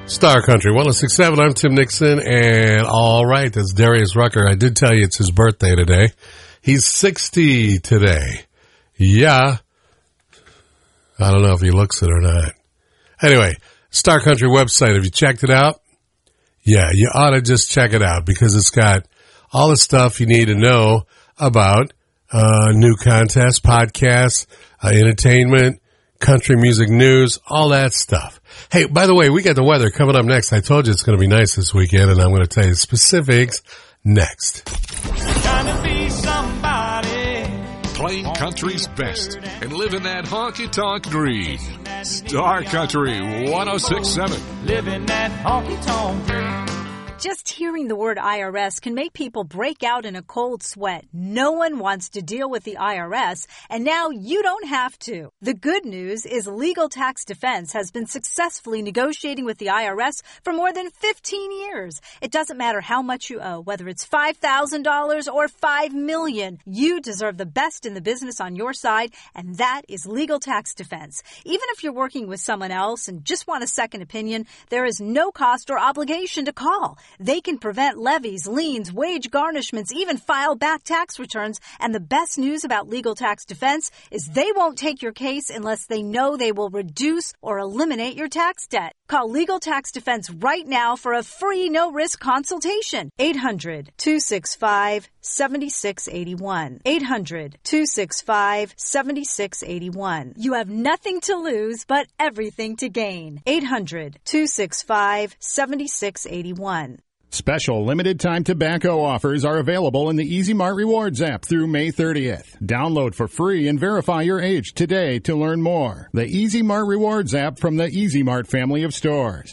Star Country 106.7. I'm Tim Nixon, and all right, that's Darius Rucker. I did tell you it's his birthday today. He's 60 today. Yeah. I don't know if he looks it or not. Anyway, Star Country website, have you checked it out? Yeah, you ought to just check it out because it's got all the stuff you need to know about new contests, podcasts, entertainment, country music news, all that stuff. Hey, by the way, we got the weather coming up next. I told you it's going to be nice this weekend, and I'm going to tell you the specifics next. Playing country's best and living that honky-tonk dream. Star Country 106.7. Living that honky-tonk dream. Just hearing the word IRS can make people break out in a cold sweat. No one wants to deal with the IRS, and now you don't have to. The good news is Legal Tax Defense has been successfully negotiating with the IRS for more than 15 years. It doesn't matter how much you owe, whether it's $5,000 or $5 million. You deserve the best in the business on your side, and that is Legal Tax Defense. Even if you're working with someone else and just want a second opinion, there is no cost or obligation to call. They can prevent levies, liens, wage garnishments, even file back tax returns. And the best news about Legal Tax Defense is they won't take your case unless they know they will reduce or eliminate your tax debt. Call Legal Tax Defense right now for a free no-risk consultation. 800-265-7681. 800-265-7681. You have nothing to lose but everything to gain. 800-265-7681. Special limited-time tobacco offers are available in the Easy Mart Rewards app through May 30th. Download for free and verify your age today to learn more. The Easy Mart Rewards app from the Easy Mart family of stores.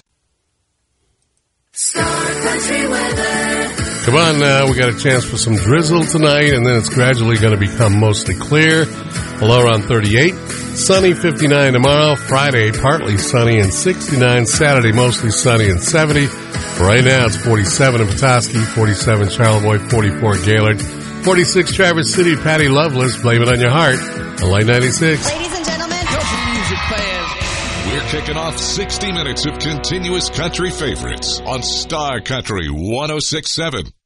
Star Country weather. Come on now, we got a chance for some drizzle tonight, and then it's gradually going to become mostly clear. Low around 38. Sunny 59 tomorrow. Friday, partly sunny and 69. Saturday, mostly sunny and 70. Right now, it's 47 in Petoskey, 47 Charlevoix, 44 Gaylord, 46 Traverse City. Patty Loveless, Blame It on Your Heart, on Light 96. Ladies and gentlemen, country music fans. We're kicking off 60 minutes of continuous country favorites on Star Country 106.7.